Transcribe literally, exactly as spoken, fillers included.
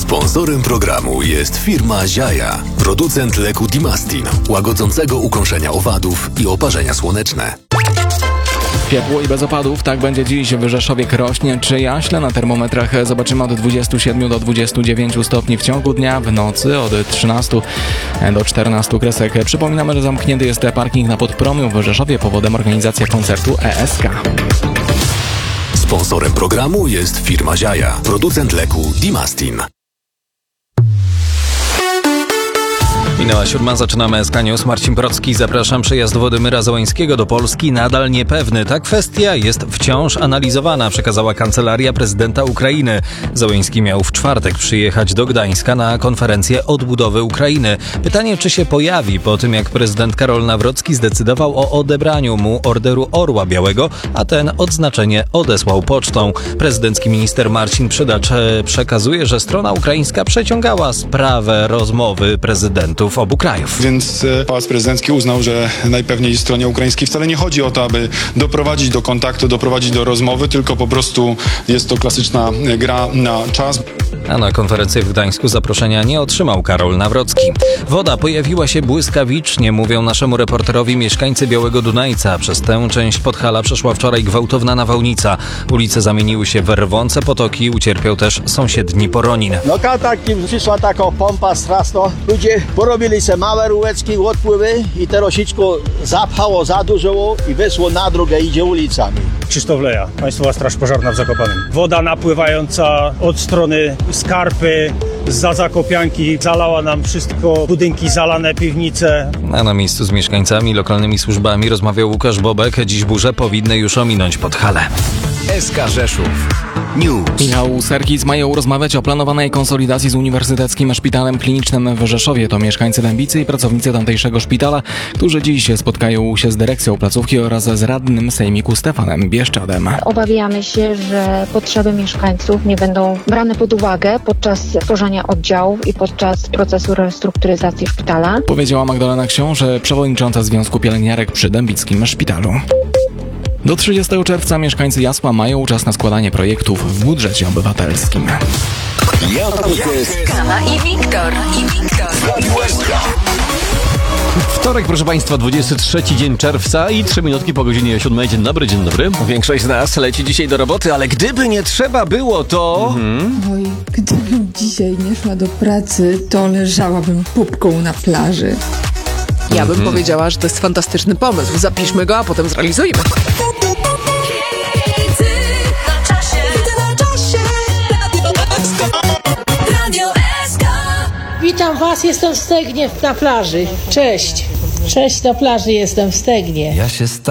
Sponsorem programu jest firma Ziaja, producent leku Dimastin, łagodzącego ukąszenia owadów i oparzenia słoneczne. Ciepło i bez opadów, tak będzie dziś w Rzeszowie, Krośnie czy Jaśle. Na termometrach zobaczymy od dwudziestu siedmiu do dwudziestu dziewięciu stopni w ciągu dnia, w nocy od trzynastu do czternastu kresek. Przypominamy, że zamknięty jest parking na Podpromiu w Rzeszowie, powodem organizacja koncertu E S K. Sponsorem programu jest firma Ziaja, producent leku Dimastin. Minęła siódma, zaczynamy S K News. Marcin Procki, zapraszam. Przejazd Władimyra Zełańskiego do Polski nadal niepewny. Ta kwestia jest wciąż analizowana, przekazała Kancelaria Prezydenta Ukrainy. Zełański miał w czwartek przyjechać do Gdańska na konferencję odbudowy Ukrainy. Pytanie, czy się pojawi po tym, jak prezydent Karol Nawrocki zdecydował o odebraniu mu Orderu Orła Białego, a ten odznaczenie odesłał pocztą. Prezydencki minister Marcin Przydacz przekazuje, że strona ukraińska przeciągała sprawę rozmowy prezydentów obu krajów. Więc Pałac Prezydencki uznał, że najpewniej stronie ukraińskiej wcale nie chodzi o to, aby doprowadzić do kontaktu, doprowadzić do rozmowy, tylko po prostu jest to klasyczna gra na czas. A na konferencję w Gdańsku zaproszenia nie otrzymał Karol Nawrocki. Woda pojawiła się błyskawicznie, mówią naszemu reporterowi mieszkańcy Białego Dunajca. Przez tę część Podhala przeszła wczoraj gwałtowna nawałnica. Ulice zamieniły się w rwące potoki, ucierpiał też sąsiedni Poronin. No taki przyszła taka pompa straszna. Ludzie porobili se małe rureczki, odpływy i te rosiczko zapchało za dużo i wyszło na drogę, idzie ulicami. Krzysztof Leja, Państwowa Straż Pożarna w Zakopanem. Woda napływająca od strony Skarpy, zza Zakopianki, zalała nam wszystko, budynki zalane, piwnice. A na miejscu z mieszkańcami, lokalnymi służbami rozmawiał Łukasz Bobek. Dziś burze powinny już ominąć Podhalę. S K Rzeszów News. Michał Serkis mają rozmawiać o planowanej konsolidacji z Uniwersyteckim Szpitalem Klinicznym w Rzeszowie. To mieszkańcy Dębicy i pracownicy tamtejszego szpitala, którzy dziś spotkają się z dyrekcją placówki oraz z radnym sejmiku Stefanem Bieszczadem. Obawiamy się, że potrzeby mieszkańców nie będą brane pod uwagę podczas tworzenia oddziałów i podczas procesu restrukturyzacji szpitala. Powiedziała Magdalena Książ, przewodnicząca Związku Pielęgniarek przy Dębickim Szpitalu. Do trzydziestego czerwca mieszkańcy Jasła mają czas na składanie projektów w budżecie obywatelskim. Kama i Wiktor. I Wiktor. Wtorek, proszę Państwa, dwudziesty trzeci dzień czerwca i trzy minutki po godzinie siódmej. Dzień dobry, dzień dobry. Większość z nas leci dzisiaj do roboty, ale gdyby nie trzeba było, to... Mhm. Oj, gdybym dzisiaj nie szła do pracy, to leżałabym pupką na plaży. Ja bym mhm. powiedziała, że to jest fantastyczny pomysł. Zapiszmy go, a potem zrealizujmy. Witam Was, jestem w Stegnie na plaży. Cześć. Cześć, na plaży jestem w Stegnie. Ja się